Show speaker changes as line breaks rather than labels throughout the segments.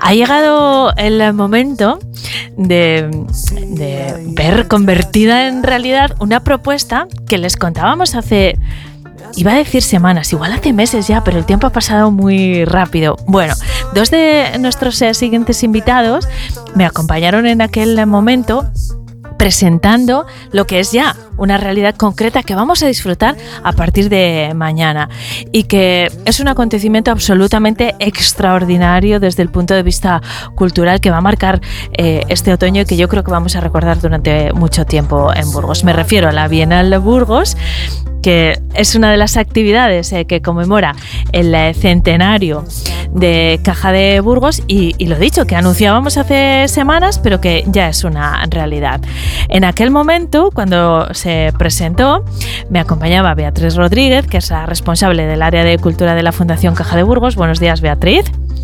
Ha llegado el momento de ver convertida en realidad una propuesta que les contábamos hace, iba a decir semanas, igual hace meses ya, pero el tiempo ha pasado muy rápido. Bueno, dos de nuestros siguientes invitados me acompañaron en aquel momento presentando lo que es ya una realidad concreta que vamos a disfrutar a partir de mañana y que es un acontecimiento absolutamente extraordinario desde el punto de vista cultural que va a marcar este otoño y que yo creo que vamos a recordar durante mucho tiempo en Burgos. Me refiero a la Bienal de Burgos, que es una de las actividades que conmemora el centenario de Caja de Burgos y lo dicho, que anunciábamos hace semanas, pero que ya es una realidad. En aquel momento, cuando se presentó, me acompañaba Beatriz Rodríguez, que es la responsable del área de cultura de la Fundación Caja de Burgos. Buenos días, Beatriz.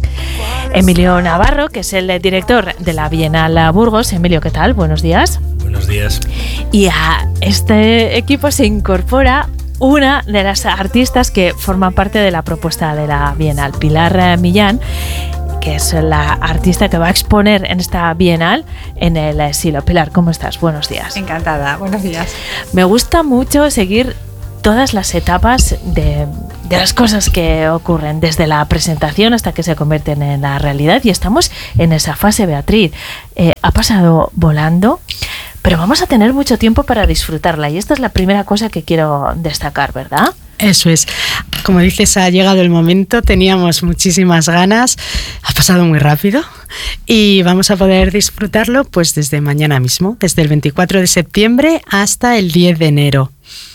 Emilio Navarro, que es el director de la Bienal Burgos. Emilio, ¿qué tal? Buenos días.
Buenos días.
Y a este equipo se incorpora una de las artistas que forman parte de la propuesta de la Bienal, Pilar Millán, que es la artista que va a exponer en esta Bienal en el Silo. Pilar, ¿cómo estás? Buenos días.
Encantada, buenos días.
Me gusta mucho seguir todas las etapas de las cosas que ocurren, desde la presentación hasta que se convierten en la realidad, y estamos en esa fase, Beatriz. Ha pasado volando, pero vamos a tener mucho tiempo para disfrutarla, y esta es la primera cosa que quiero destacar, ¿verdad?
Eso es. Como dices, ha llegado el momento, teníamos muchísimas ganas, ha pasado muy rápido y vamos a poder disfrutarlo pues desde mañana mismo, desde el 24 de septiembre hasta el 10 de enero.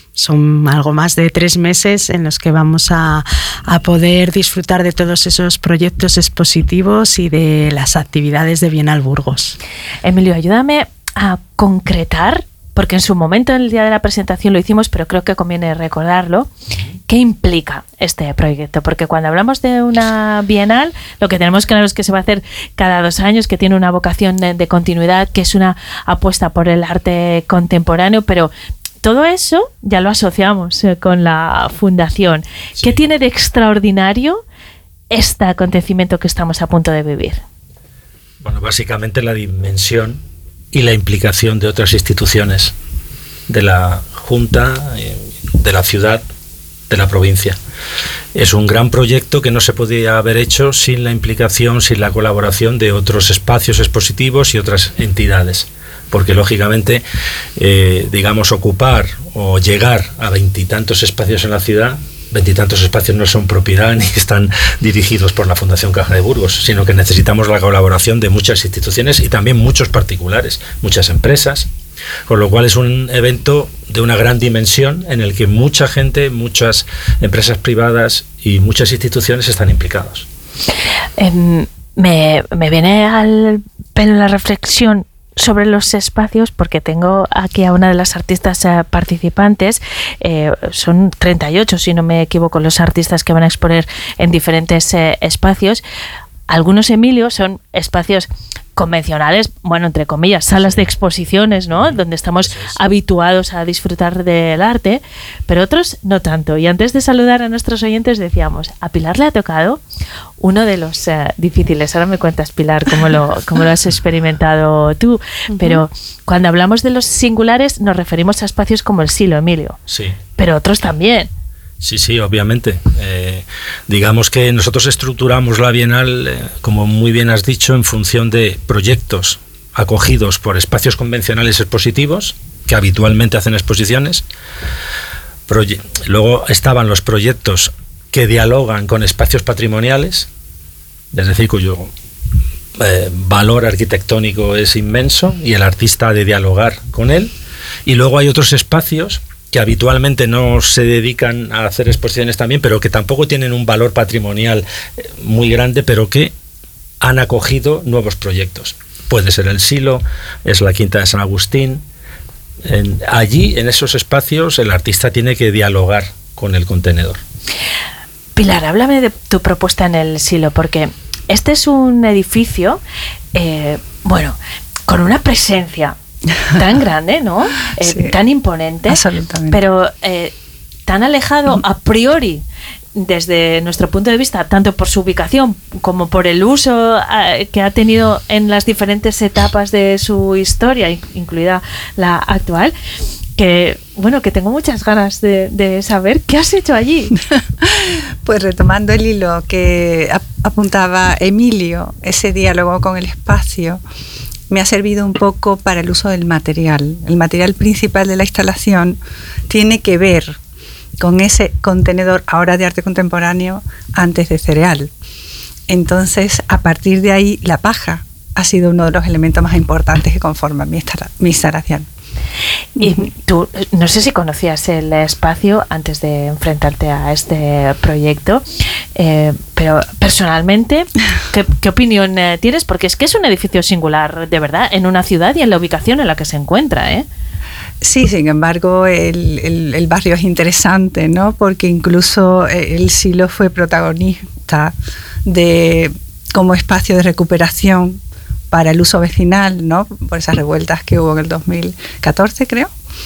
Son algo más de 3 meses en los que vamos a poder disfrutar de todos esos proyectos expositivos y de las actividades de Bienal Burgos.
Emilio, ayúdame a concretar, porque en su momento, en el día de la presentación lo hicimos, pero creo que conviene recordarlo. ¿Qué implica este proyecto? Porque cuando hablamos de una bienal, lo que tenemos claro es que se va a hacer cada 2 años, que tiene una vocación de continuidad, que es una apuesta por el arte contemporáneo, pero todo eso ya lo asociamos con la fundación. Sí. ¿Qué tiene de extraordinario este acontecimiento que estamos a punto de vivir?
Bueno, básicamente la dimensión y la implicación de otras instituciones, de la Junta, de la ciudad, de la provincia. Es un gran proyecto que no se podía haber hecho sin la implicación, sin la colaboración de otros espacios expositivos y otras entidades. Porque lógicamente, digamos, ocupar o llegar a 20 y tantos espacios en la ciudad, 20 y tantos espacios no son propiedad ni están dirigidos por la Fundación Caja de Burgos, sino que necesitamos la colaboración de muchas instituciones y también muchos particulares, muchas empresas, con lo cual es un evento de una gran dimensión en el que mucha gente, muchas empresas privadas y muchas instituciones están implicados.
Me viene al pelo la reflexión sobre los espacios, porque tengo aquí a una de las artistas participantes. Son 38, si no me equivoco, los artistas que van a exponer en diferentes espacios. Algunos, Emilio, son espacios convencionales, bueno, entre comillas, salas de exposiciones, ¿no? Donde estamos habituados a disfrutar del arte, pero otros no tanto. Y antes de saludar a nuestros oyentes decíamos, a Pilar le ha tocado uno de los difíciles. Ahora me cuentas, Pilar, cómo lo has experimentado tú. Pero cuando hablamos de los singulares nos referimos a espacios como el Silo, Emilio.
Sí.
Pero otros también.
Sí, obviamente. Digamos que nosotros estructuramos la Bienal, como muy bien has dicho, en función de proyectos acogidos por espacios convencionales expositivos, que habitualmente hacen exposiciones. Luego estaban los proyectos que dialogan con espacios patrimoniales, es decir, cuyo valor arquitectónico es inmenso y el artista ha de dialogar con él. Y luego hay otros espacios que habitualmente no se dedican a hacer exposiciones también, pero que tampoco tienen un valor patrimonial muy grande, pero que han acogido nuevos proyectos. Puede ser el Silo, es la Quinta de San Agustín. Allí, en esos espacios, el artista tiene que dialogar con el contenedor.
Pilar, háblame de tu propuesta en el Silo, porque este es un edificio, con una presencia tan grande, ¿no?
Sí,
tan imponente,
absolutamente.
pero tan alejado a priori desde nuestro punto de vista, tanto por su ubicación como por el uso que ha tenido en las diferentes etapas de su historia, incluida la actual, que tengo muchas ganas de saber qué has hecho allí.
Pues retomando el hilo que apuntaba Emilio, ese diálogo con el espacio me ha servido un poco para el uso del material. El material principal de la instalación tiene que ver con ese contenedor ahora de arte contemporáneo, antes de cereal. Entonces, a partir de ahí, la paja ha sido uno de los elementos más importantes que conforman mi instalación.
Y tú, no sé si conocías el espacio antes de enfrentarte a este proyecto, pero personalmente, ¿qué opinión tienes? Porque es que es un edificio singular, de verdad, en una ciudad y en la ubicación en la que se encuentra, ¿eh?
Sí, sin embargo, el barrio es interesante, ¿no? Porque incluso el Silo fue protagonista como espacio de recuperación para el uso vecinal, ¿no? Por esas revueltas que hubo en el 2014, creo,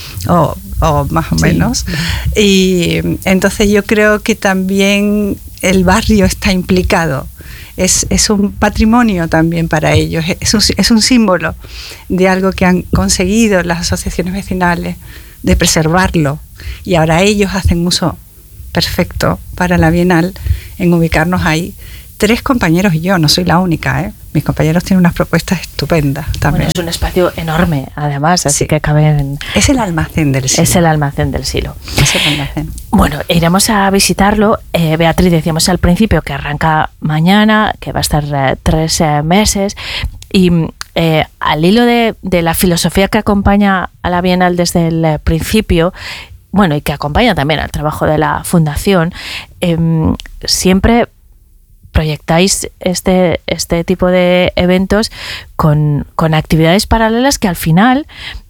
o más o menos. Y entonces yo creo que también el barrio está implicado. Es un patrimonio también para ellos, es un símbolo de algo que han conseguido las asociaciones vecinales, de preservarlo, y ahora ellos hacen uso perfecto para la Bienal en ubicarnos ahí. 3 compañeros y yo, no soy la única, ¿eh? Mis compañeros tienen unas propuestas estupendas también.
Bueno, es un espacio enorme, además, así que cabe en...
Es el almacén del Silo.
Es el almacén del Silo.
Es el almacén.
Bueno, iremos a visitarlo. Beatriz, decíamos al principio que arranca mañana, que va a estar 3 meses, y al hilo de la filosofía que acompaña a la Bienal desde el principio, y que acompaña también al trabajo de la Fundación, siempre proyectáis este tipo de eventos con actividades paralelas que al final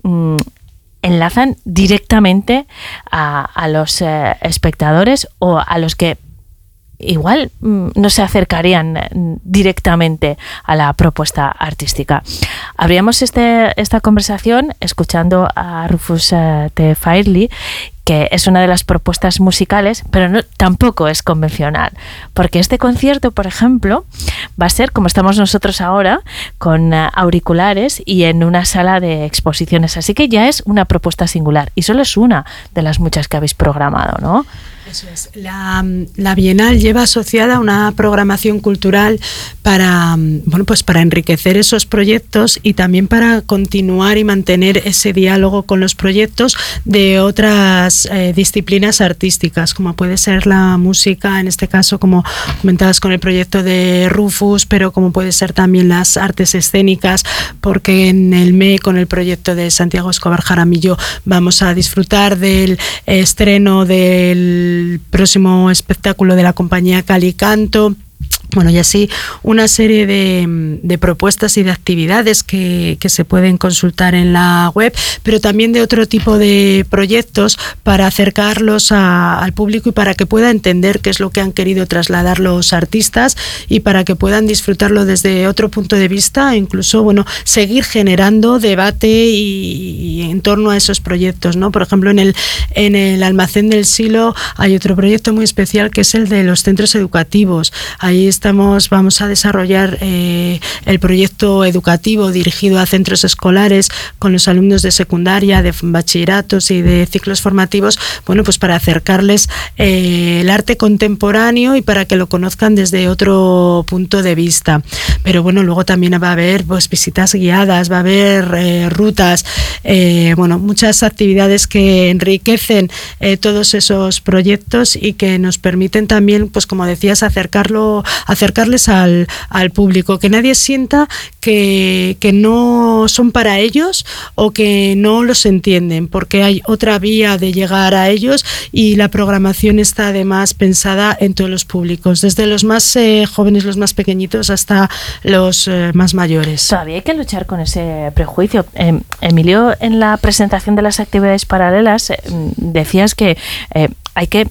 enlazan directamente a los espectadores o a los que igual no se acercarían directamente a la propuesta artística. Abríamos esta conversación escuchando a Rufus T. Fairley, que es una de las propuestas musicales, pero tampoco es convencional, porque este concierto, por ejemplo, va a ser como estamos nosotros ahora, con auriculares y en una sala de exposiciones, así que ya es una propuesta singular y solo es una de las muchas que habéis programado, ¿no?
Eso es. La Bienal lleva asociada una programación cultural para enriquecer esos proyectos y también para continuar y mantener ese diálogo con los proyectos de otras disciplinas artísticas, como puede ser la música, en este caso, como comentabas, con el proyecto de Rufus, pero como puede ser también las artes escénicas, porque en el ME, con el proyecto de Santiago Escobar Jaramillo, vamos a disfrutar del estreno del próximo espectáculo de la compañía Calicanto. Y así una serie de propuestas y de actividades que se pueden consultar en la web, pero también de otro tipo de proyectos para acercarlos al público y para que pueda entender qué es lo que han querido trasladar los artistas y para que puedan disfrutarlo desde otro punto de vista e incluso seguir generando debate y en torno a esos proyectos, ¿no? Por ejemplo, en el Almacén del Silo hay otro proyecto muy especial que es el de los centros educativos. Ahí vamos a desarrollar el proyecto educativo dirigido a centros escolares con los alumnos de secundaria, de bachilleratos y de ciclos formativos, para acercarles el arte contemporáneo y para que lo conozcan desde otro punto de vista. Pero luego también va a haber visitas guiadas, va a haber rutas, muchas actividades que enriquecen todos esos proyectos y que nos permiten también, como decías, acercarles al público, que nadie sienta que no son para ellos o que no los entienden, porque hay otra vía de llegar a ellos y la programación está además pensada en todos los públicos, desde los más jóvenes, los más pequeñitos, hasta los más mayores.
Todavía hay que luchar con ese prejuicio. Emilio, en la presentación de las actividades paralelas decías que hay que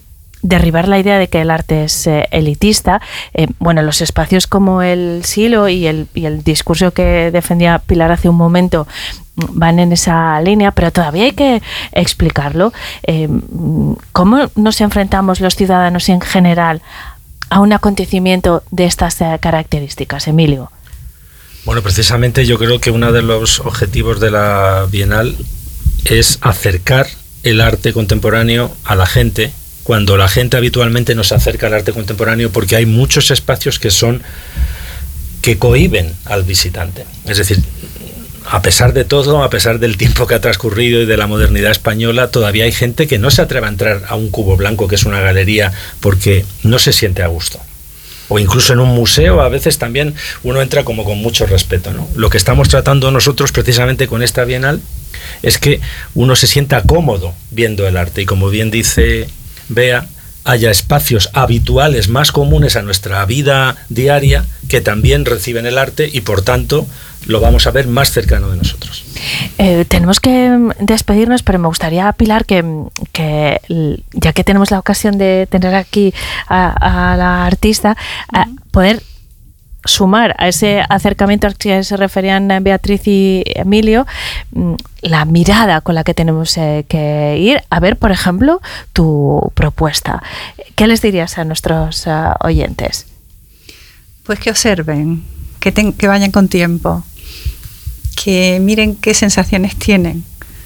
derribar la idea de que el arte es elitista. Bueno, los espacios como el Silo y el discurso que defendía Pilar hace un momento van en esa línea, pero todavía hay que explicarlo. ¿Cómo nos enfrentamos los ciudadanos en general a un acontecimiento de estas características, Emilio?
Bueno, precisamente yo creo que uno de los objetivos de la Bienal es acercar el arte contemporáneo a la gente, cuando la gente habitualmente no se acerca al arte contemporáneo, porque hay muchos espacios que cohíben al visitante. Es decir, a pesar de todo, a pesar del tiempo que ha transcurrido y de la modernidad española, todavía hay gente que no se atreve a entrar a un Cubo Blanco, que es una galería, porque no se siente a gusto. O incluso en un museo, a veces también uno entra como con mucho respeto, ¿no? Lo que estamos tratando nosotros precisamente con esta Bienal es que uno se sienta cómodo viendo el arte, y como bien dice Bea, haya espacios habituales más comunes a nuestra vida diaria que también reciben el arte, y por tanto lo vamos a ver más cercano de nosotros.
Tenemos que despedirnos, pero me gustaría, Pilar, que ya que tenemos la ocasión de tener aquí a la artista, poder sumar a ese acercamiento al que se referían Beatriz y Emilio, la mirada con la que tenemos que ir a ver, por ejemplo, tu propuesta. ¿Qué les dirías a nuestros oyentes?
Pues que observen, que vayan con tiempo, que miren qué sensaciones tienen,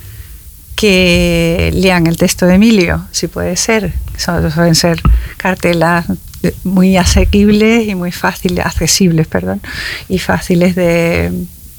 que lean el texto de Emilio, si puede ser. Suelen ser cartelas muy asequibles y muy accesibles, y fáciles de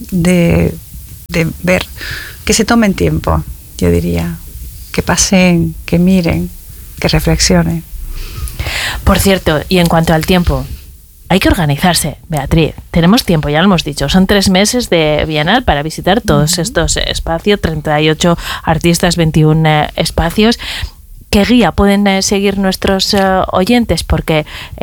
ver. Que se tomen tiempo, yo diría, que pasen, que miren, que reflexionen.
Por cierto, y en cuanto al tiempo, hay que organizarse, Beatriz. Tenemos tiempo, ya lo hemos dicho. Son 3 meses de Bienal para visitar todos estos espacios, 38 artistas, 21 espacios. ¿Qué guía pueden seguir nuestros oyentes? Porque,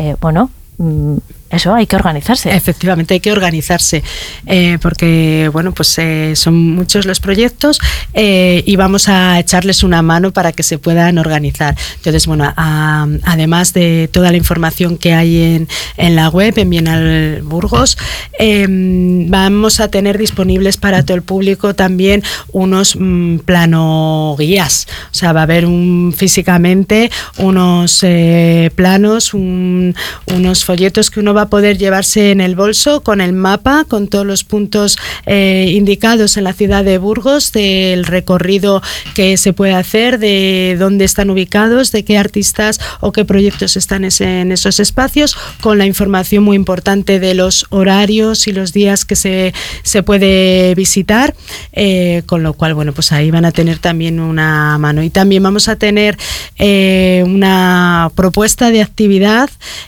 eso, hay que organizarse.
Efectivamente, hay que organizarse, porque son muchos los proyectos y vamos a echarles una mano para que se puedan organizar. Entonces, además de toda la información que hay en la web, en Bienal Burgos, vamos a tener disponibles para todo el público también unos plano guías. O sea, va a haber físicamente unos planos, unos folletos que uno va a poder llevarse en el bolso con el mapa, con todos los puntos indicados en la ciudad de Burgos, del recorrido que se puede hacer, de dónde están ubicados, de qué artistas o qué proyectos están en esos espacios, con la información muy importante de los horarios y los días que se puede visitar, con lo cual, ahí van a tener también una mano. Y también vamos a tener una propuesta de actividad,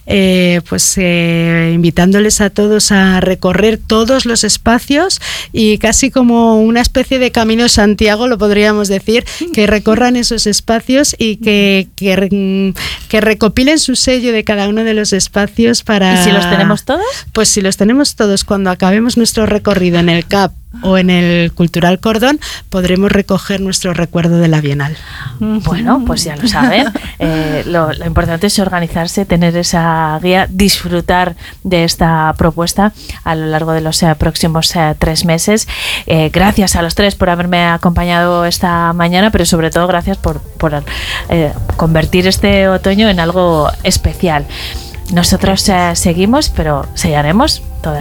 invitándoles a todos a recorrer todos los espacios, y casi como una especie de Camino de Santiago, lo podríamos decir, que recorran esos espacios y que recopilen su sello de cada uno de los espacios para...
¿Y si los tenemos todos?
Pues si los tenemos todos, cuando acabemos nuestro recorrido en el CAP o en el Cultural Cordón, podremos recoger nuestro recuerdo de la Bienal.
Bueno, pues ya lo saben. Lo importante es organizarse, tener esa guía, disfrutar de esta propuesta a lo largo de los próximos 3 meses. Gracias a los 3 por haberme acompañado esta mañana, pero sobre todo gracias por convertir este otoño en algo especial. Nosotros seguimos, pero sellaremos toda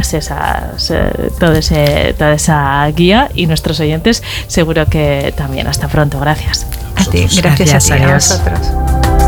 esa guía, y nuestros oyentes seguro que también. Hasta pronto. Gracias.
A ti, gracias a ti, a vosotros.